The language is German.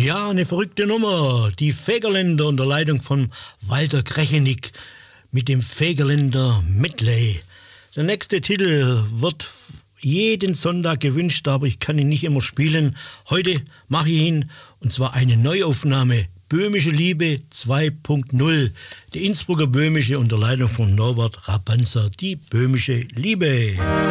Ja, eine verrückte Nummer. Die Fegerländer unter Leitung von Walter Krechenick mit dem Fegerländer Medley. Der nächste Titel wird jeden Sonntag gewünscht, aber ich kann ihn nicht immer spielen. Heute mache ich ihn, und zwar eine Neuaufnahme. Böhmische Liebe 2.0. Die Innsbrucker Böhmische unter Leitung von Norbert Rabanzer. Die Böhmische Liebe.